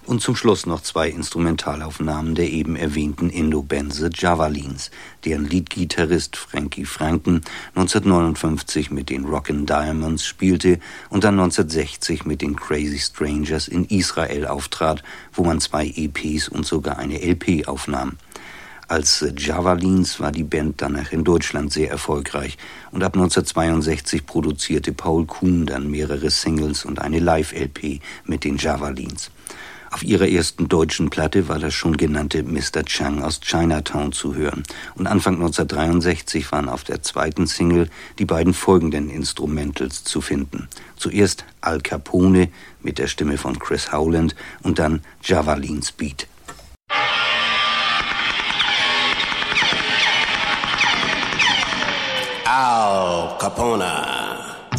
Und zum Schluss noch 2 Instrumentalaufnahmen der eben erwähnten Indo-Band The Javalins, deren Leadgitarrist Frankie Franken 1959 mit den Rockin' Diamonds spielte und dann 1960 mit den Crazy Strangers in Israel auftrat, wo man 2 EPs und sogar eine LP aufnahm. Als The Javalins war die Band danach in Deutschland sehr erfolgreich und ab 1962 produzierte Paul Kuhn dann mehrere Singles und eine Live-LP mit den Javalins. Auf ihrer ersten deutschen Platte war das schon genannte Mr. Chang aus Chinatown zu hören. Und Anfang 1963 waren auf der zweiten Single die beiden folgenden Instrumentals zu finden. Zuerst Al Capone mit der Stimme von Chris Howland und dann Javalins Beat. Al Capone.